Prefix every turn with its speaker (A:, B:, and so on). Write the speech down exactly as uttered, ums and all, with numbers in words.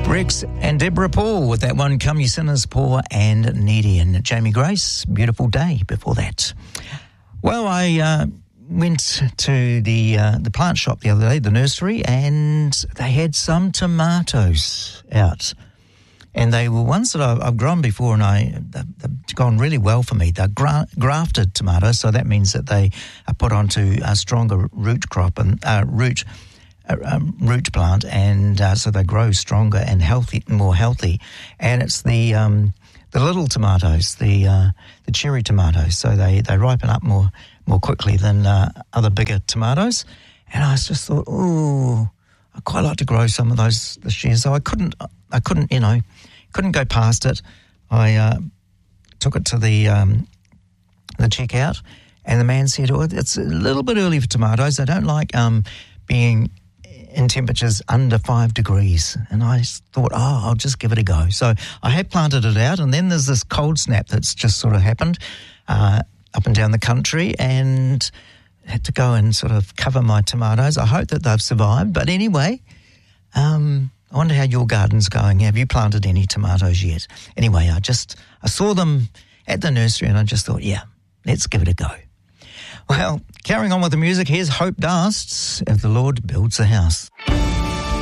A: Rex and Deborah Paul with that one, Come Ye Sinners, Poor and Needy, and Jamie Grace, Beautiful Day before that. Well, I uh, went to the uh, the plant shop the other day, the nursery, and they had some tomatoes out. And they were ones that I've, I've grown before, and I, they've, they've gone really well for me. They're gra- grafted tomatoes, so that means that they are put onto a stronger root crop and uh, root Um, root plant, and uh, so they grow stronger and healthy, more healthy. And it's the um, the little tomatoes, the uh, the cherry tomatoes, so they, they ripen up more more quickly than uh, other bigger tomatoes. And I just thought, oh, I'd quite like to grow some of those this year. So I couldn't, I couldn't, you know, couldn't go past it. I uh, took it to the um, the checkout, and the man said, "Oh, it's a little bit early for tomatoes. They don't like um, being in temperatures under five degrees. And I thought, oh, I'll just give it a go. So I had planted it out, and then there's this cold snap that's just sort of happened uh, up and down the country, and had to go and sort of cover my tomatoes. I hope that they've survived. But anyway, um, I wonder how your garden's going. Have you planted any tomatoes yet? Anyway, I just, I saw them at the nursery, and I just thought, yeah, let's give it a go. Well, carrying on with the music, here's Hope Dasts, If the Lord Builds a House.